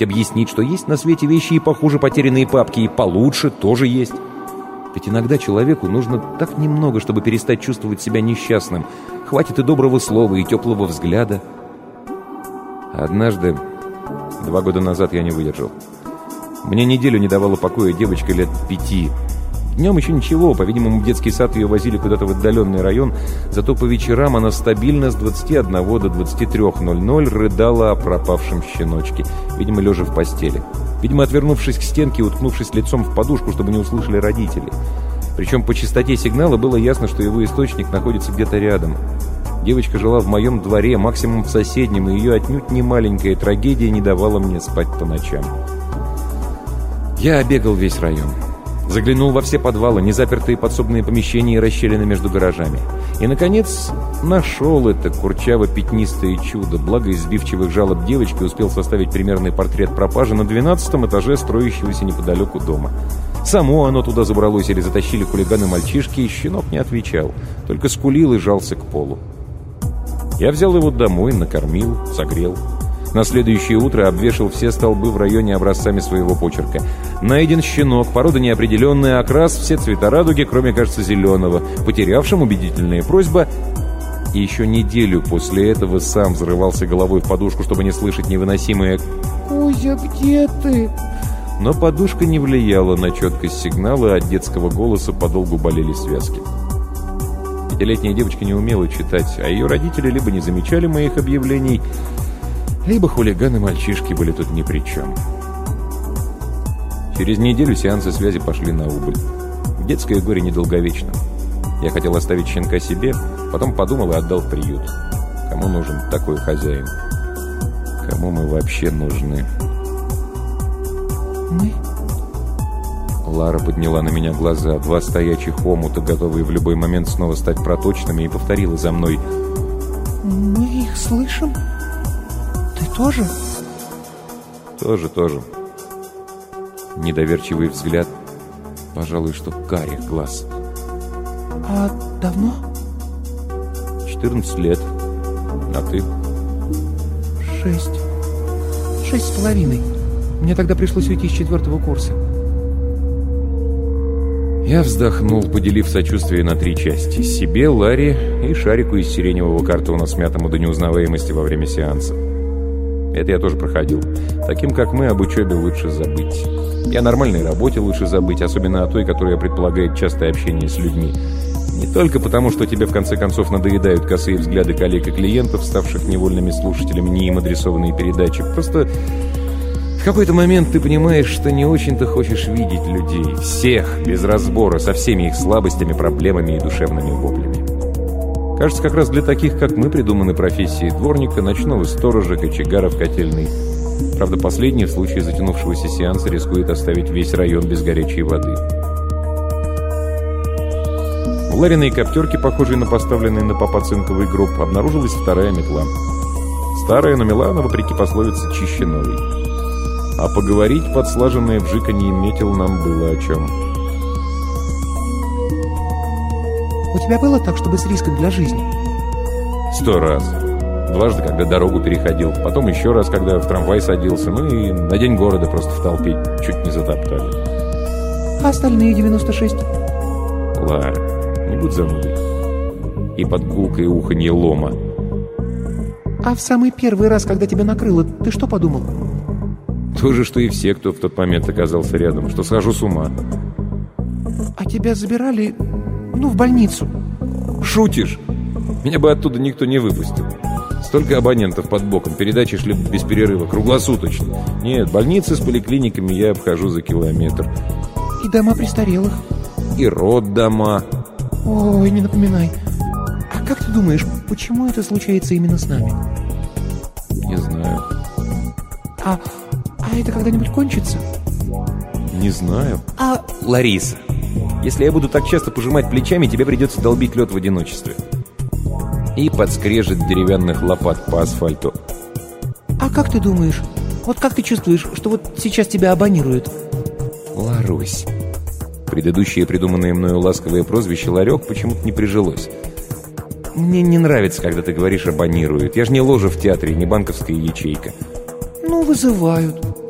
уметь объяснить, что есть на свете вещи и похуже потерянные папки, и получше тоже есть. Ведь иногда человеку нужно так немного, чтобы перестать чувствовать себя несчастным. Хватит и доброго слова, и теплого взгляда. Однажды, 2 года назад, я не выдержал. Мне неделю не давала покоя девочка лет 5. Днем еще ничего, по-видимому, в детский сад ее возили куда-то в отдаленный район, зато по вечерам она стабильно с 21 до 23:00 рыдала о пропавшем щеночке, видимо, лежа в постели. Видимо, отвернувшись к стенке и уткнувшись лицом в подушку, чтобы не услышали родители. Причем по частоте сигнала было ясно, что его источник находится где-то рядом. Девочка жила в моем дворе, максимум в соседнем, и ее отнюдь не маленькая трагедия не давала мне спать по ночам. Я обегал весь район. Заглянул во все подвалы, незапертые подсобные помещения и расщелины между гаражами. И, наконец, нашел это курчаво-пятнистое чудо. Благо из сбивчивых жалоб девочки успел составить примерный портрет пропажи на 12-м этаже строящегося неподалеку дома. Само оно туда забралось или затащили хулиганы-мальчишки, и щенок не отвечал, только скулил и жался к полу. Я взял его домой, накормил, согрел. На следующее утро обвешал все столбы в районе образцами своего почерка. Найден щенок, порода неопределенная, окрас, все цвета радуги, кроме, кажется, зеленого. Потерявшим убедительная просьба. И еще неделю после этого сам взрывался головой в подушку, чтобы не слышать невыносимое «Кузя, где ты?». Но подушка не влияла на четкость сигнала, от детского голоса подолгу болели связки. 5-летняя девочка не умела читать, а ее родители либо не замечали моих объявлений, либо хулиганы-мальчишки были тут ни при чем. Через неделю сеансы связи пошли на убыль. Детское горе недолговечно. Я хотел оставить щенка себе, потом подумал и отдал в приют. Кому нужен такой хозяин? Кому мы вообще нужны? Мы? Лара подняла на меня глаза, 2 стоячих омута, готовые в любой момент снова стать проточными, и повторила за мной. Мы их слышим? Ты тоже? Тоже. Недоверчивый взгляд, пожалуй, что карих глаз. А давно? 14 лет. А ты? 6. 6,5. Мне тогда пришлось уйти с 4-го курса. Я вздохнул, поделив сочувствие на 3 части. Себе, Ларе и шарику из сиреневого картона, смятому до неузнаваемости во время сеанса. Это я тоже проходил. Таким, как мы, об учебе лучше забыть. И о нормальной работе лучше забыть, особенно о той, которая предполагает частое общение с людьми. Не только потому, что тебе в конце концов надоедают косые взгляды коллег и клиентов, ставших невольными слушателями не им адресованной передачи. Просто в какой-то момент ты понимаешь, что не очень-то хочешь видеть людей. Всех, без разбора, со всеми их слабостями, проблемами и душевными воплями. Кажется, как раз для таких, как мы, придуманы профессии дворника, ночного сторожа, кочегара в котельной. Правда, последний в случае затянувшегося сеанса рискует оставить весь район без горячей воды. В Лариной коптерке, похожей на поставленный на попа цинковый гроб, обнаружилась 2-я метла. Старая, но мела она, вопреки пословице, чище новой. А поговорить под слаженное вжиканье метел нам было о чем. У тебя было так, чтобы с риском для жизни? 100 раз. 2 когда дорогу переходил, потом еще раз, когда в трамвай садился, ну и на День города просто в толпе чуть не затоптали. А остальные 96? Лара, не будь занудой. И под гулкое уханье лома. А в самый первый раз, когда тебя накрыло, ты что подумал? То же, что и все, кто в тот момент оказался рядом, что схожу с ума. А тебя забирали, в больницу? Шутишь? Меня бы оттуда никто не выпустил. Столько абонентов под боком, передачи шли без перерыва, круглосуточно. Нет, больницы с поликлиниками я обхожу за километр. И дома престарелых? И роддома. Ой, не напоминай. А как ты думаешь, почему это случается именно с нами? Не знаю. А это когда-нибудь кончится? Не знаю. Лариса, если я буду так часто пожимать плечами, тебе придется долбить лед в одиночестве. И подскрежет деревянных лопат по асфальту. А как ты думаешь, вот как ты чувствуешь, что вот сейчас тебя абонируют? Ларусь. Предыдущее придуманное мною ласковое прозвище Ларек почему-то не прижилось. Мне не нравится, когда ты говоришь «абонируют». Я же не ложа в театре, не банковская ячейка. Вызывают.